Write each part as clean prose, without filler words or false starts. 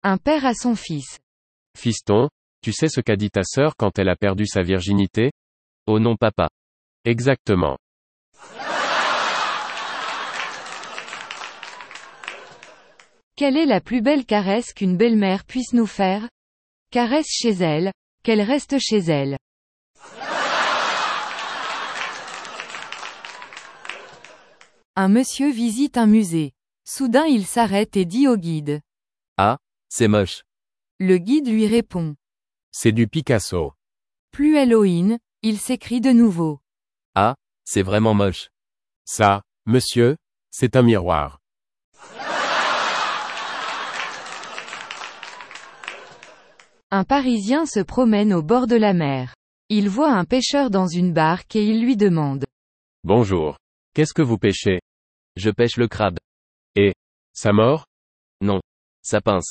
Un père à son fils. Fiston, tu sais ce qu'a dit ta sœur quand elle a perdu sa virginité? Oh non papa. Exactement. Quelle est la plus belle caresse qu'une belle-mère puisse nous faire? Caresse chez elle, qu'elle reste chez elle. Un monsieur visite un musée. Soudain il s'arrête et dit au guide. Ah, c'est moche. Le guide lui répond. C'est du Picasso. Plus Halloween, il s'écrie de nouveau. Ah, c'est vraiment moche. Ça, monsieur, c'est un miroir. Un Parisien se promène au bord de la mer. Il voit un pêcheur dans une barque et il lui demande. Bonjour. Qu'est-ce que vous pêchez? Je pêche le crabe. Ça mord? Non. Ça pince.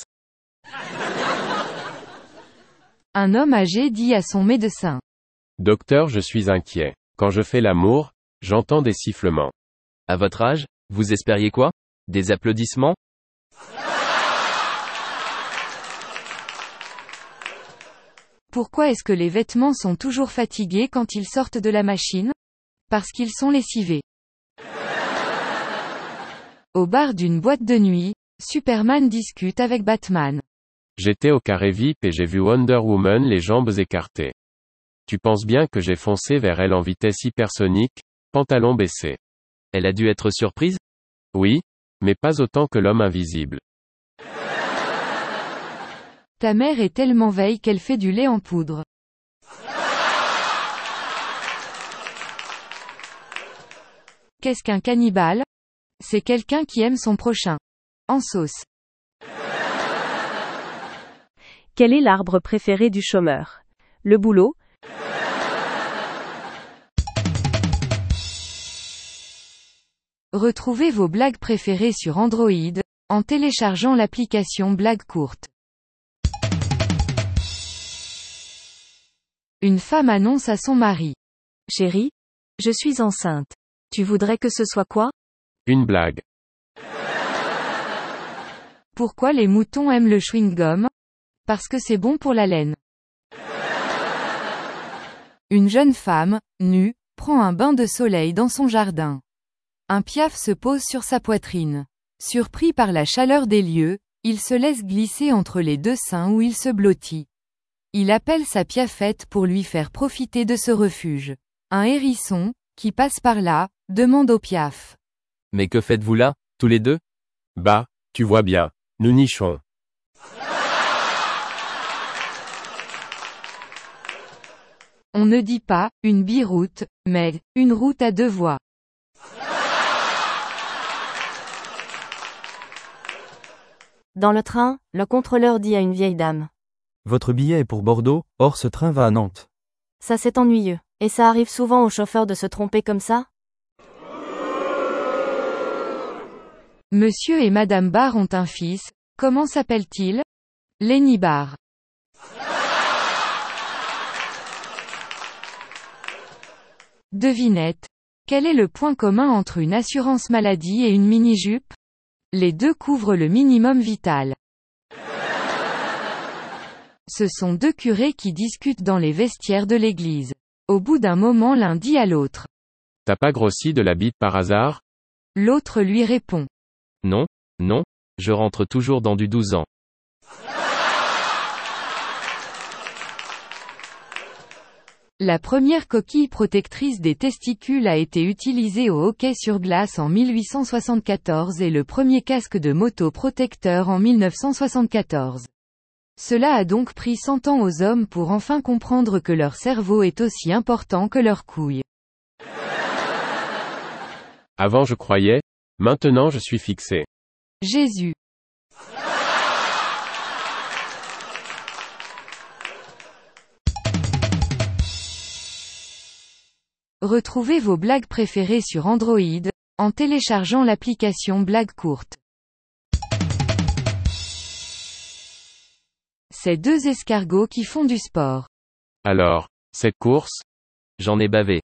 Un homme âgé dit à son médecin. Docteur, je suis inquiet. Quand je fais l'amour, j'entends des sifflements. À votre âge, vous espériez quoi? Des applaudissements? Pourquoi est-ce que les vêtements sont toujours fatigués quand ils sortent de la machine? Parce qu'ils sont lessivés. Au bar d'une boîte de nuit, Superman discute avec Batman. J'étais au carré VIP et j'ai vu Wonder Woman les jambes écartées. Tu penses bien que j'ai foncé vers elle en vitesse hypersonique, pantalon baissé. Elle a dû être surprise? Oui, mais pas autant que l'homme invisible. Ta mère est tellement veille qu'elle fait du lait en poudre. Qu'est-ce qu'un cannibale? C'est quelqu'un qui aime son prochain. En sauce. Quel est l'arbre préféré du chômeur? Le boulot? Retrouvez vos blagues préférées sur Android, en téléchargeant l'application Blague Courte. Une femme annonce à son mari. Chérie, je suis enceinte. Tu voudrais que ce soit quoi? Une blague. Pourquoi les moutons aiment le chewing-gum? Parce que c'est bon pour la laine. Une jeune femme, nue, prend un bain de soleil dans son jardin. Un piaf se pose sur sa poitrine. Surpris par la chaleur des lieux, il se laisse glisser entre les deux seins où il se blottit. Il appelle sa piafette pour lui faire profiter de ce refuge. Un hérisson, qui passe par là, demande au piaf. Mais que faites-vous là, tous les deux? Bah, tu vois bien, nous nichons. On ne dit pas, une biroute, mais, une route à deux voies. Dans le train, le contrôleur dit à une vieille dame. Votre billet est pour Bordeaux, or ce train va à Nantes. Ça c'est ennuyeux. Et ça arrive souvent aux chauffeurs de se tromper comme ça? Monsieur et Madame Barr ont un fils, comment s'appelle-t-il? Lenny Barr. Devinette. Quel est le point commun entre une assurance maladie et une mini-jupe? Les deux couvrent le minimum vital. Ce sont deux curés qui discutent dans les vestiaires de l'église. Au bout d'un moment l'un dit à l'autre. T'as pas grossi de la bite par hasard? L'autre lui répond. Non, non, je rentre toujours dans du 12 ans. La première coquille protectrice des testicules a été utilisée au hockey sur glace en 1874 et le premier casque de moto protecteur en 1974. Cela a donc pris 100 ans aux hommes pour enfin comprendre que leur cerveau est aussi important que leurs couilles. Avant je croyais, maintenant je suis fixé. Jésus. Retrouvez vos blagues préférées sur Android, en téléchargeant l'application Blague Courte. C'est deux escargots qui font du sport. Alors, cette course? J'en ai bavé.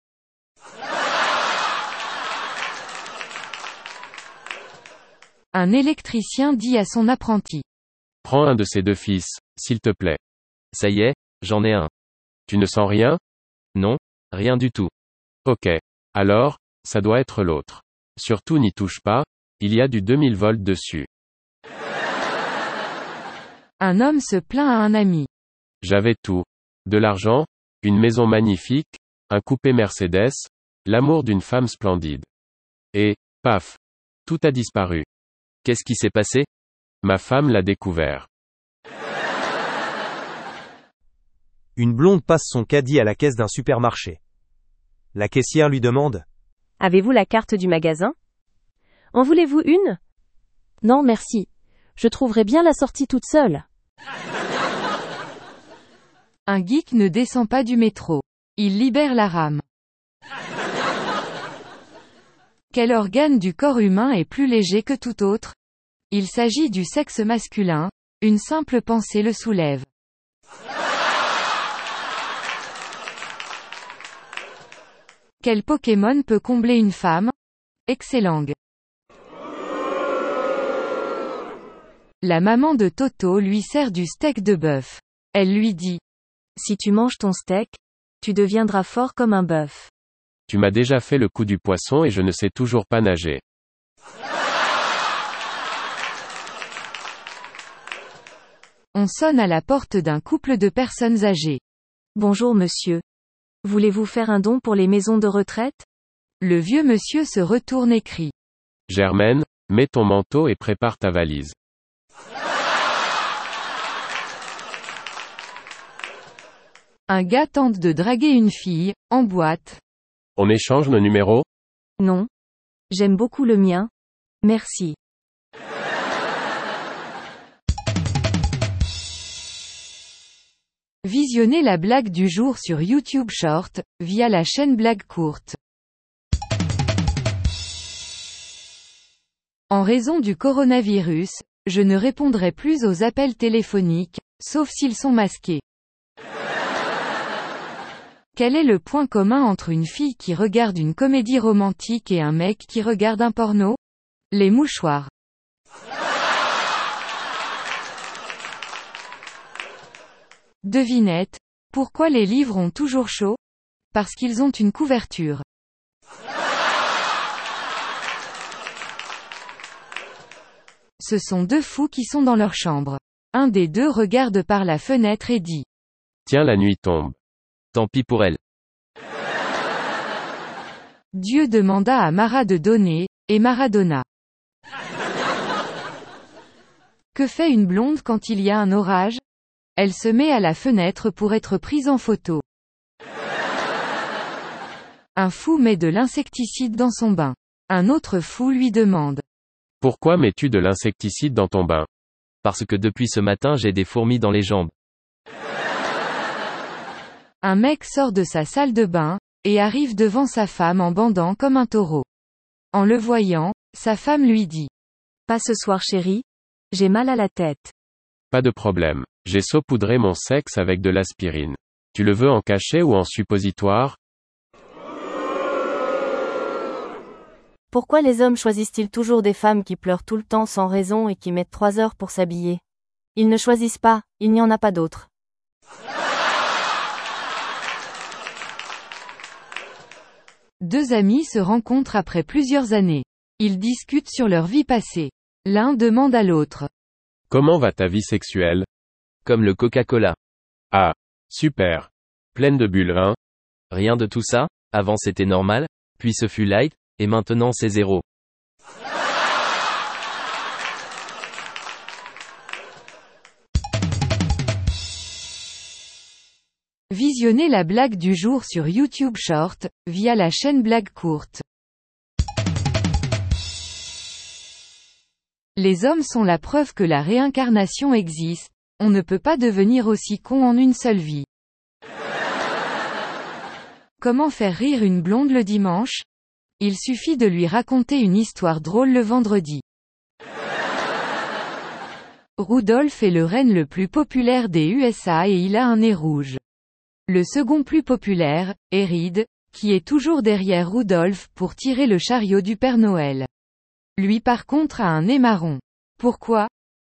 Un électricien dit à son apprenti. Prends un de ces deux fils, s'il te plaît. Ça y est, j'en ai un. Tu ne sens rien? Non, rien du tout. Ok. Alors, ça doit être l'autre. Surtout n'y touche pas, il y a du 2000 volts dessus. Un homme se plaint à un ami. J'avais tout. De l'argent, une maison magnifique, un coupé Mercedes, l'amour d'une femme splendide. Et, paf. Tout a disparu. Qu'est-ce qui s'est passé? Ma femme l'a découvert. Une blonde passe son caddie à la caisse d'un supermarché. La caissière lui demande: Avez-vous la carte du magasin? En voulez-vous une? Non merci. Je trouverai bien la sortie toute seule. Un geek ne descend pas du métro. Il libère la rame. Quel organe du corps humain est plus léger que tout autre? Il s'agit du sexe masculin, une simple pensée le soulève. Quel Pokémon peut combler une femme? Excellang. La maman de Toto lui sert du steak de bœuf. Elle lui dit: Si tu manges ton steak, tu deviendras fort comme un bœuf. Tu m'as déjà fait le coup du poisson et je ne sais toujours pas nager. On sonne à la porte d'un couple de personnes âgées. Bonjour monsieur. Voulez-vous faire un don pour les maisons de retraite? Le vieux monsieur se retourne et crie: Germaine, mets ton manteau et prépare ta valise. Un gars tente de draguer une fille, en boîte. On échange nos numéros? Non. J'aime beaucoup le mien. Merci. Visionnez la blague du jour sur YouTube Short, via la chaîne Blague Courte. En raison du coronavirus, je ne répondrai plus aux appels téléphoniques, sauf s'ils sont masqués. Quel est le point commun entre une fille qui regarde une comédie romantique et un mec qui regarde un porno? Les mouchoirs. Devinette. Pourquoi les livres ont toujours chaud? Parce qu'ils ont une couverture. Ce sont deux fous qui sont dans leur chambre. Un des deux regarde par la fenêtre et dit: Tiens, la nuit tombe. Tant pis pour elle. Dieu demanda à Mara de donner, et Mara donna. Que fait une blonde quand il y a un orage? Elle se met à la fenêtre pour être prise en photo. Un fou met de l'insecticide dans son bain. Un autre fou lui demande: Pourquoi mets-tu de l'insecticide dans ton bain? Parce que depuis ce matin j'ai des fourmis dans les jambes. Un mec sort de sa salle de bain, et arrive devant sa femme en bandant comme un taureau. En le voyant, sa femme lui dit: Pas ce soir chérie. J'ai mal à la tête. Pas de problème. J'ai saupoudré mon sexe avec de l'aspirine. Tu le veux en cachet ou en suppositoire? Pourquoi les hommes choisissent-ils toujours des femmes qui pleurent tout le temps sans raison et qui mettent 3 heures pour s'habiller? Ils ne choisissent pas, il n'y en a pas d'autres. Deux amis se rencontrent après plusieurs années. Ils discutent sur leur vie passée. L'un demande à l'autre: Comment va ta vie sexuelle? Comme le Coca-Cola. Ah. Super. Pleine de bulles, hein? Rien de tout ça, avant c'était normal, puis ce fut light, et maintenant c'est zéro. Visionnez la blague du jour sur YouTube Short, via la chaîne Blague Courte. Les hommes sont la preuve que la réincarnation existe, on ne peut pas devenir aussi con en une seule vie. Comment faire rire une blonde le dimanche? Il suffit de lui raconter une histoire drôle le vendredi. Rudolph est le renne le plus populaire des USA et il a un nez rouge. Le second plus populaire, est Reed, qui est toujours derrière Rudolph pour tirer le chariot du Père Noël. Lui par contre a un nez marron. Pourquoi?